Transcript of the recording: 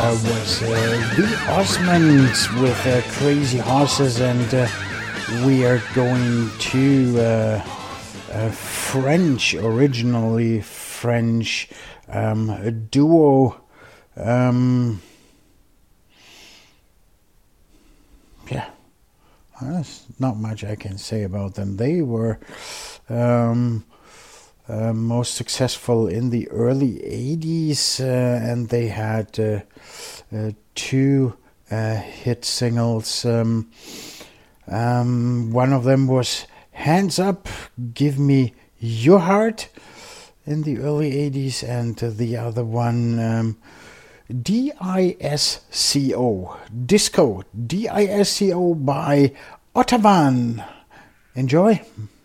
Was the Osmonds with Crazy Horses, and we are going to French, originally French duo. Yeah, there's not much I can say about them. They were most successful in the early 80s, and they had two hit singles. One of them was Hands Up, Give Me Your Heart in the early 80s, and the other one, DISCO, Disco, DISCO by Ottavan. Enjoy.